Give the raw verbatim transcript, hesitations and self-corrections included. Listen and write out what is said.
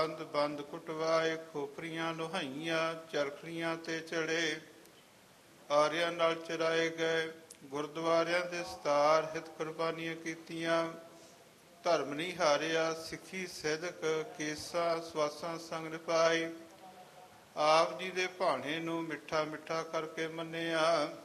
ਬੰਦ ਬੰਦ ਕੁਟਵਾਏ, ਖੋਪਰੀਆਂ ਲੋਹਾਈਆਂ ਚਰਖੜੀਆਂ ਤੇ ਚੜੇ, ਆਰਿਆਂ ਨਾਲ ਚਰਾਏ ਗਏ। ਗੁਰਦੁਆਰਿਆਂ ਦੇ ਸਤਾਰ ਹਿਤ ਕੁਰਬਾਨੀਆਂ ਕੀਤੀਆਂ, ਧਰਮ ਨਹੀਂ ਹਾਰਿਆ, ਸਿੱਖੀ ਸਿਦਕ ਕੇਸਾਂ ਸਵਾਸਾਂ ਸੰਗ ਨਿਭਾਈ। ਆਪ ਜੀ ਦੇ ਭਾਣੇ ਨੂੰ ਮਿੱਠਾ ਮਿੱਠਾ ਕਰਕੇ ਮੰਨਿਆ,